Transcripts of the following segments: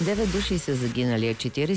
9 души са загинали, а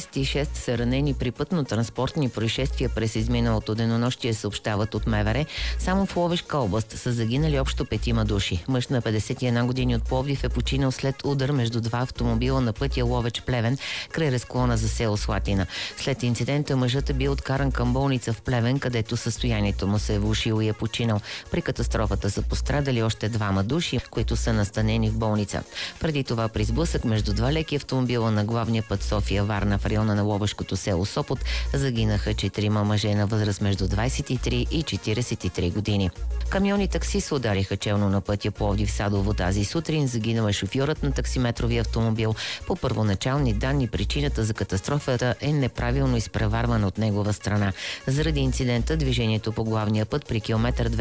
46 са ранени при пътно-транспортни происшествия през изминалото денонощие, съобщават от МВР. Само в Ловешка област са загинали общо 5 души. Мъж на 51 години от Пловдив е починал след удар между два автомобила на пътя Ловеч-Плевен, край разклона за село Слатина. След инцидента мъжът е бил откаран към болница в Плевен, където състоянието му се е влошило и е починал. При катастрофата са пострадали още 2 души, които са настанени в болница. Преди това при сблъсък между два леки автомобила на главния път София-Варна в района на ловешкото село Сопот загинаха 4 мъже на възраст между 23 и 43 години. Камиони такси се удариха челно на пътя Пловдив-Садово тази сутрин. Загинал е шофьорът на таксиметровия автомобил. По първоначални данни причината за катастрофата е неправилно изпреварване от негова страна. Заради инцидента движението по главния път при километър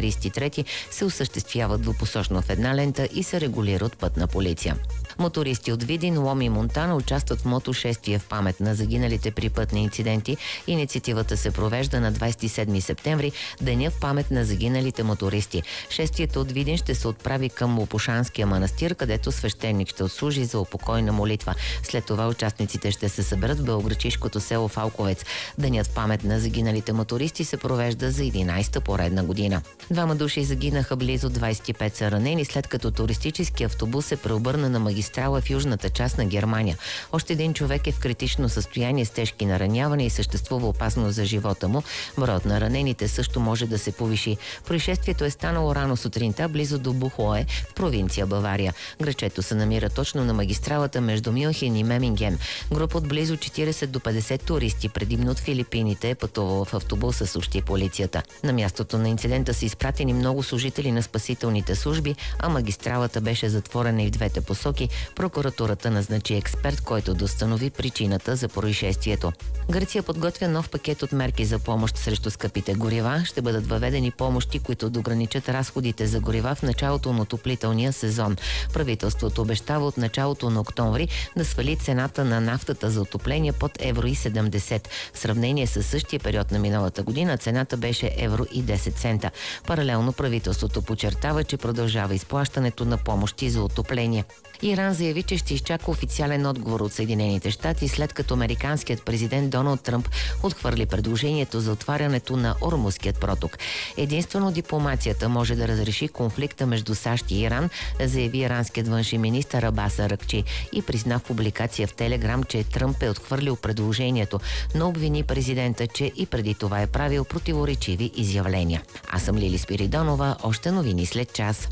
233 се осъществява двупосочно в една лента и се регулира от пътна полиция. Мотористи от Видин, Лом и Монтана участват в мотошествие в памет на загиналите при пътни инциденти. Инициативата се провежда на 27 септември, деня в памет на загиналите мотористи. Шествието от Видин ще се отправи към Лопушанския манастир, където свещеник ще отслужи за упокойна молитва. След това участниците ще се съберат в белоградчишкото село Фалковец. Денят в памет на загиналите мотористи се провежда за 11-та поредна година. 2 души загинаха, близо 25 са ранени, след като туристически автобус се преобърна на магистрала в южната част на Германия. Още един човек е в критично състояние с тежки наранявания и съществува опасност за живота му. Броят на ранените също може да се повиши. Происшествието е станало рано сутринта близо до Бухое в провинция Бавария. Грачето се намира точно на магистралата между Мюнхен и Меминген. Група от близо 40 до 50 туристи, предимно от Филипините, е пътувала в автобуса, съобщи полицията. На мястото на инцидента са изпратени много служители на спасителните служби, а магистралата беше затворена и в двете посоки. Прокуратурата назначи експерт, който да установи причината за происшествието. Гърция подготвя нов пакет от мерки за помощ срещу скъпите горива. Ще бъдат въведени помощи, които да ограничат разходите за горива в началото на отоплителния сезон. Правителството обещава от началото на октомври да свали цената на нафтата за отопление под евро и 70. В сравнение с същия период на миналата година цената беше евро и 10 цента. Паралелно правителството подчертава, че продължава изплащането на помощи за отопление. Иран заяви, че ще изчака официален отговор от Съединените щати, след като американският президент Доналд Тръмп отхвърли предложението за отварянето на Ормузският проток. Единствено дипломацията може да разреши конфликта между САЩ и Иран, заяви иранският външен министър Абас Аракчи и призна в публикация в Телеграм, че Тръмп е отхвърлил предложението, но обвини президента, че и преди това е правил противоречиви изявления. Аз съм Лили Спиридонова, още новини след час.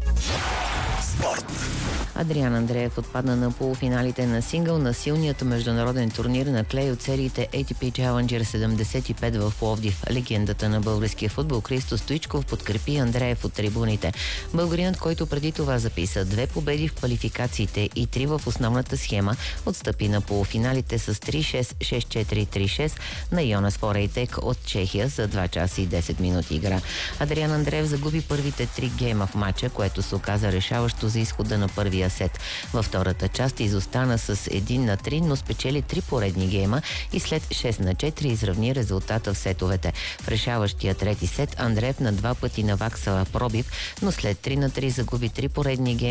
Спорт. Адриан Андреев отпадна на полуфиналите на сингъл на силният международен турнир на клей от сериите ATP Challenger 75 в Пловдив. Легендата на българския футбол Христо Стоичков подкрепи Андреев от трибуните. Българинът, който преди това записа 2 победи в квалификациите и 3 в основната схема, отстъпи на полуфиналите с 3-6, 6-4, 3-6 на Йонас Форейтек от Чехия за 2 часа и 10 минути игра. Адриан Андреев загуби първите 3 гейма в матча, което се оказа решаващо за изхода на първия сет. Във втората част изостана с 1-3, но спечели 3 поредни гейма и след 6-4 изравни резултата в сетовете. В решаващия трети сет Андреев на 2 пъти навакса пробив, но след 3-3 загуби 3 поредни гейма